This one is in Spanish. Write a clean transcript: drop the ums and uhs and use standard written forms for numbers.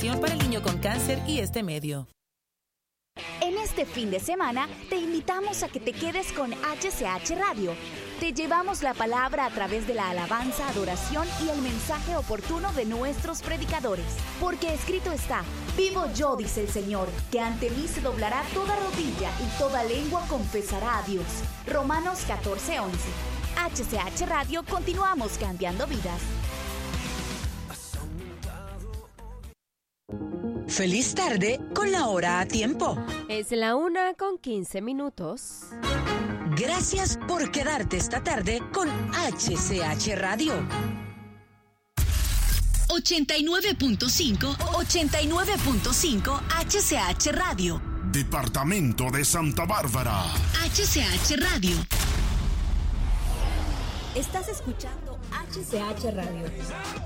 Fundación para el Niño con Cáncer y este medio. En este fin de semana te invitamos a que te quedes con HCH Radio. Te llevamos la palabra a través de la alabanza, adoración y el mensaje oportuno de nuestros predicadores. Porque escrito está: vivo yo, dice el Señor, que ante mí se doblará toda rodilla y toda lengua confesará a Dios. Romanos 14:11. HCH Radio, continuamos cambiando vidas. Feliz tarde con la hora a tiempo. Es la 1:15. Gracias por quedarte esta tarde con HCH Radio. 89.5 HCH Radio. Departamento de Santa Bárbara. HCH Radio. Estás escuchando HCH Radio.